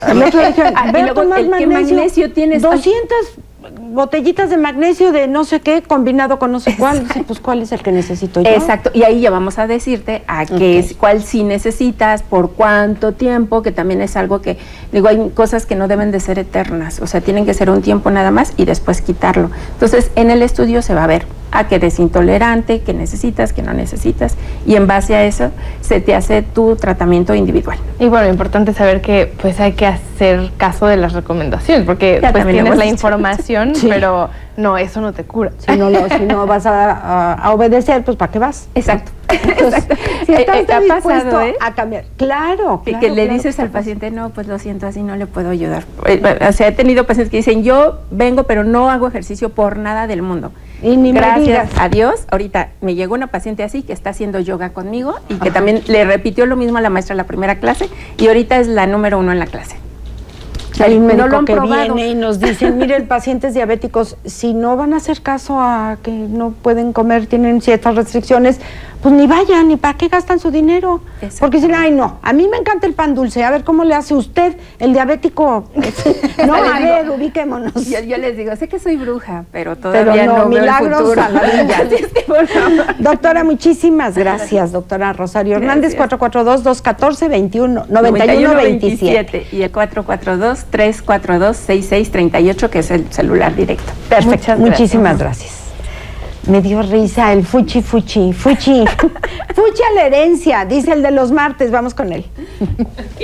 El otro dije, y luego ¿qué magnesio tienes? 200 botellitas de magnesio de no sé qué combinado con no sé cuál. Dice, pues ¿cuál es el que necesito yo? Exacto, y ahí ya vamos a decirte cuál sí necesitas, por cuánto tiempo, que también es algo que, digo, hay cosas que no deben de ser eternas, o sea, tienen que ser un tiempo nada más y después quitarlo. Entonces, en el estudio se va a ver a qué eres intolerante, qué necesitas, qué no necesitas, y en base a eso se te hace tu tratamiento individual. Y bueno, importante saber que pues hay que hacer caso de las recomendaciones, porque Ya pues tienes la dicho. información, sí, pero no, eso no te cura. Si no vas a obedecer, pues ¿para qué vas? Exacto. Exacto. Si estás dispuesto a cambiar. Claro, que le dices al paciente, no, pues lo siento, así no le puedo ayudar. O sea, he tenido pacientes que dicen, yo vengo, pero no hago ejercicio por nada del mundo. Y ni gracias a Dios, ahorita me llegó una paciente así que está haciendo yoga conmigo y que también le repitió lo mismo a la maestra en la primera clase y ahorita es la número 1 en la clase. Hay un médico que viene y nos dice, miren, pacientes diabéticos, si no van a hacer caso a que no pueden comer, tienen ciertas restricciones, pues ni vayan, ni para qué gastan su dinero. Porque dicen, ay no, a mí me encanta el pan dulce, a ver cómo le hace usted, el diabético. No, a ver, ubiquémonos. Yo les digo, sé que soy bruja, pero todavía no veo el futuro. Doctora, muchísimas gracias, doctora Rosario Hernández, 442-214-9127. Y el 442-342-6638, que es el celular directo. Perfecto, muchísimas gracias. Me dio risa el fuchi. Fuchi a la herencia, dice el de los martes, vamos con él.